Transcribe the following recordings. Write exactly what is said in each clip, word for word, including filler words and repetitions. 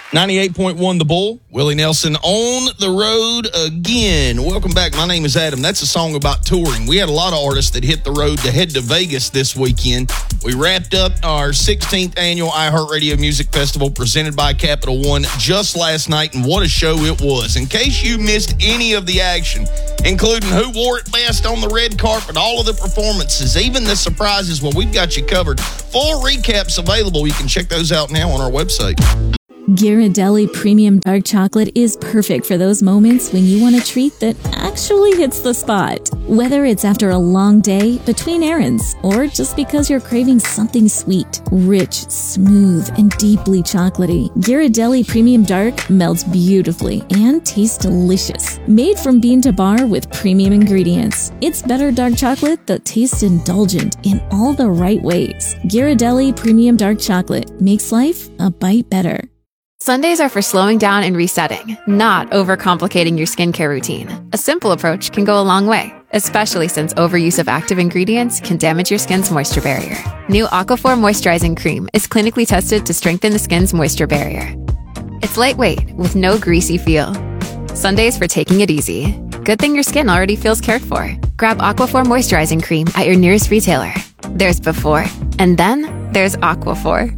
ninety-eight point one The Bull, Willie Nelson on the road again. Welcome back. My name is Adam. That's a song about touring. We had a lot of artists that hit the road to head to Vegas this weekend. We wrapped up our sixteenth annual iHeartRadio Music Festival presented by Capital One just last night, and what a show it was. In case you missed any of the action, including who wore it best on the red carpet, all of the performances, even the surprises, well, we've got you covered. Full recaps available. You can check those out now on our website. Ghirardelli Premium Dark Chocolate is perfect for those moments when you want a treat that actually hits the spot. Whether it's after a long day, between errands, or just because you're craving something sweet, rich, smooth, and deeply chocolatey, Ghirardelli Premium Dark melts beautifully and tastes delicious. Made from bean to bar with premium ingredients, it's better dark chocolate that tastes indulgent in all the right ways. Ghirardelli Premium Dark Chocolate makes life a bite better. Sundays are for slowing down and resetting, not overcomplicating your skincare routine. A simple approach can go a long way, especially since overuse of active ingredients can damage your skin's moisture barrier. New Aquaphor Moisturizing Cream is clinically tested to strengthen the skin's moisture barrier. It's lightweight with no greasy feel. Sundays for taking it easy. Good thing your skin already feels cared for. Grab Aquaphor Moisturizing Cream at your nearest retailer. There's before, and then there's Aquaphor.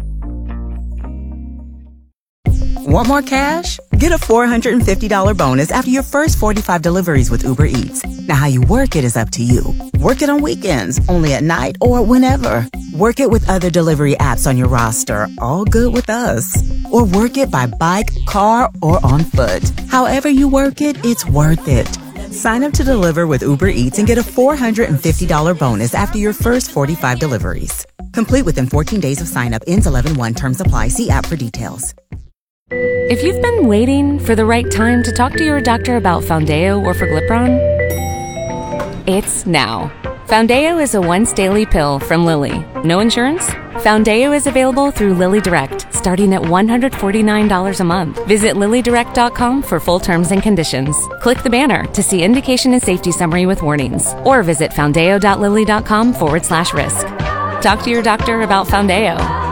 Want more cash? Get a four hundred fifty dollars bonus after your first forty-five deliveries with Uber Eats. Now, how you work it is up to you. Work it on weekends, only at night, or whenever. Work it with other delivery apps on your roster, all good with us. Or work it by bike, car, or on foot. However you work it, it's worth it. Sign up to deliver with Uber Eats and get a four hundred fifty dollars bonus after your first forty-five deliveries. Complete within fourteen days of sign up. Ends eleven one. Terms apply. See app for details. If you've been waiting for the right time to talk to your doctor about Foundayo or Forglipron, it's now. Foundayo is a once-daily pill from Lilly. No insurance? Foundayo is available through Lilly Direct, starting at one hundred forty-nine dollars a month. Visit lilly direct dot com for full terms and conditions. Click the banner to see indication and safety summary with warnings, or visit foundayo dot lilly dot com forward slash risk. Talk to your doctor about Foundayo.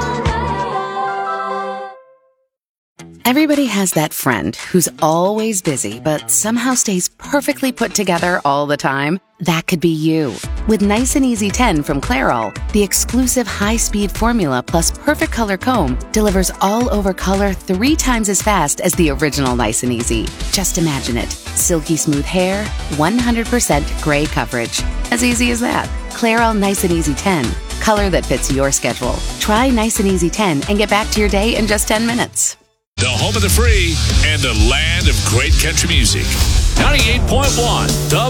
Everybody has that friend who's always busy, but somehow stays perfectly put together all the time. That could be you. With Nice and Easy ten from Clairol, the exclusive high-speed formula plus perfect color comb delivers all-over color three times as fast as the original Nice and Easy. Just imagine it. Silky smooth hair, one hundred percent gray coverage. As easy as that. Clairol Nice and Easy ten. Color that fits your schedule. Try Nice and Easy ten and get back to your day in just ten minutes. The home of the free and the land of great country music. ninety-eight point one, The